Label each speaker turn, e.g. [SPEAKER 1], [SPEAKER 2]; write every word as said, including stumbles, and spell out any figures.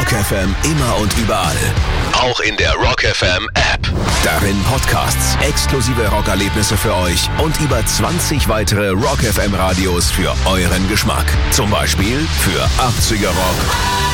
[SPEAKER 1] Rock F M immer und überall. Auch in der Rock F M App. Darin Podcasts, exklusive Rockerlebnisse für euch und über zwanzig weitere Rock F M Radios für euren Geschmack. Zum Beispiel für achtziger Rock,